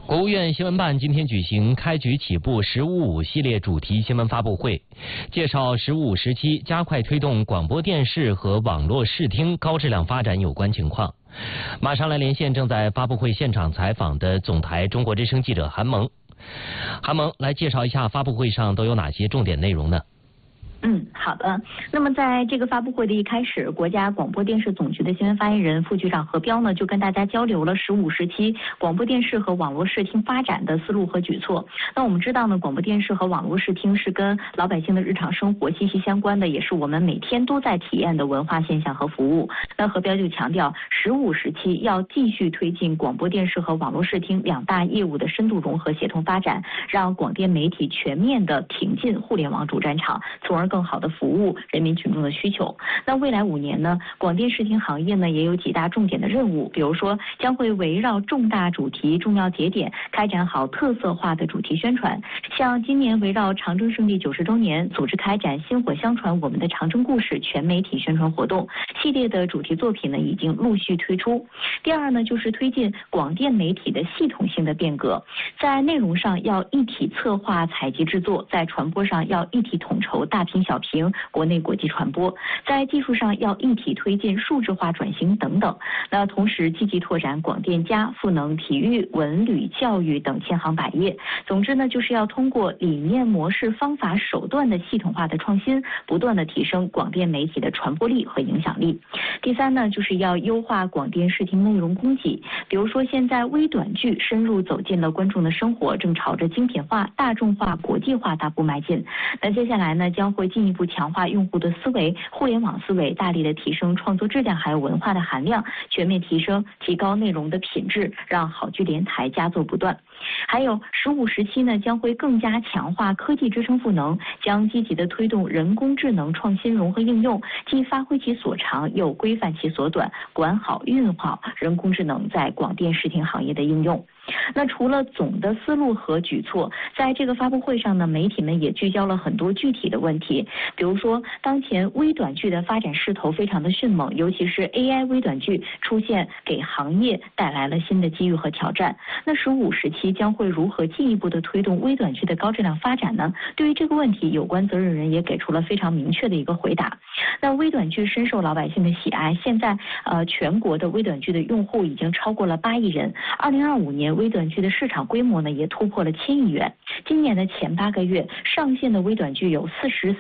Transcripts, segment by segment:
国务院新闻办今天举行开局起步“15+5”系列主题新闻发布会，介绍“15+5”时期加快推动广播电视和网络视听高质量发展有关情况。马上来连线正在发布会现场采访的总台中国之声记者韩萌。韩萌，来介绍一下发布会上都有哪些重点内容呢？ 好的。那么在这个发布会的一开始，国家广播电视总局的新闻发言人、副局长何彪呢，就跟大家交流了“15+5”时期广播电视和网络视听发展的思路和举措。那我们知道呢，广播电视和网络视听是跟老百姓的日常生活息息相关的，也是我们每天都在体验的文化现象和服务。那何彪就强调，“15+5”时期要继续推进广播电视和网络视听两大业务的深度融合协同发展，让广电媒体全面的挺进互联网主战场，从而更好的服务人民群众的需求。那未来5年呢，广电视听行业呢也有几大重点的任务，比如说将会围绕重大主题、重要节点开展好特色化的主题宣传。像今年围绕长征胜利90周年，组织开展薪火相传我们的长征故事全媒体宣传活动，系列的主题作品呢已经陆续推出。第二呢，就是推进广电媒体的系统性的变革，在内容上要一体策划采集制作，在传播上要一体统筹大屏小屏国内国际传播，在技术上要一体推进数字化转型等等。那同时积极拓展广电加、赋能体育、文旅、教育等千行百业。总之呢，就是要通过理念、模式、方法、手段的系统化的创新，不断的提升广电媒体的传播力和影响力。第三呢，就是要优化广电视听内容供给，比如说现在微短剧深入走进了观众的生活，正朝着精品化、大众化、国际化大步迈进。那接下来呢，将会进一步强化用户的思维，互联网思维，大力的提升创作质量还有文化的含量，全面提高内容的品质，让好剧连台佳作不断。还有“15+5”时期呢，将会更加强化科技支撑赋能，将积极的推动人工智能创新融合应用，既发挥其所长，又规范其所短，管好运好人工智能在广电视听行业的应用。那除了总的思路和举措，在这个发布会上呢，媒体们也聚焦了很多具体的问题，比如说当前微短剧的发展势头非常的迅猛，尤其是 AI 微短剧出现，给行业带来了新的机遇和挑战。那“15+5”时期将会如何进一步的推动微短剧的高质量发展呢？对于这个问题，有关责任人也给出了非常明确的一个回答。那微短剧深受老百姓的喜爱，现在全国的微短剧的用户已经超过了8亿人，2025年微短剧的市场规模呢也突破了1000亿元。今年的前8个月上线的微短剧有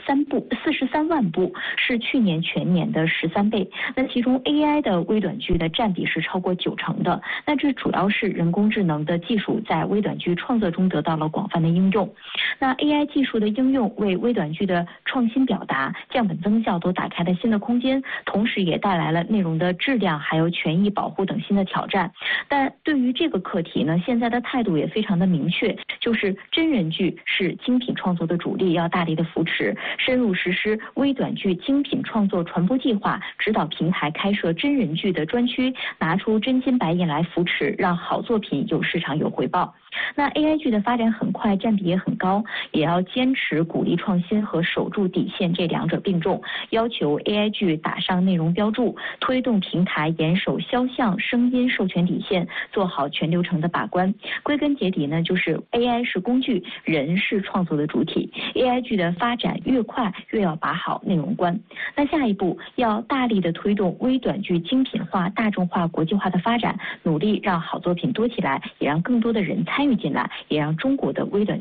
43万部，是去年全年的13倍。那其中 AI 的微短剧的占比是超过90%的。那这主要是人工智能的技术在微短剧创作中得到了广泛的应用。那 AI 技术的应用为微短剧的创新表达、降本增效都打开了新的空间，同时也带来了内容的质量还有权益保护等新的挑战。但对于这个课题呢，现在的态度也非常的明确，就是真人剧是精品创作的主力，要大力的扶持，深入实施微短剧精品创作传播计划，指导平台开设真人剧的专区，拿出真金白银来扶持，让好作品有市场有回报。那 AI 剧的发展很快，占比也很高，也要坚持鼓励创新和守住底线这两者并重，要求 AI 剧打上内容标注，推动平台严守肖像、声音授权底线，做好全流程的把关。归根结底呢，就是 AI 是工具，人是创作的主体。AI 剧的发展越快，越要把好内容关。那下一步要大力的推动微短剧精品化、大众化、国际化的发展，努力让好作品多起来，也让更多的人参与进来，也让中国的微短